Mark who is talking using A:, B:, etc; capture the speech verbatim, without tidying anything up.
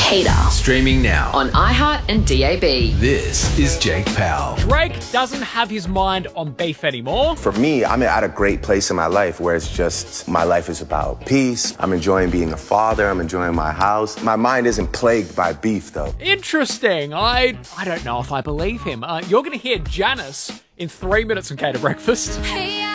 A: Hater.
B: Streaming now
A: On iHeart and D A B.
B: This is Jake Powell.
C: Drake doesn't have his mind on beef anymore.
D: For me, I'm at a great place in my life where it's just, my life is about peace. I'm enjoying being a father. I'm enjoying my house. My mind isn't plagued by beef, though.
C: Interesting. I I don't know if I believe him. Uh, you're going to hear Janice in three minutes on Cater Breakfast.
E: Hey,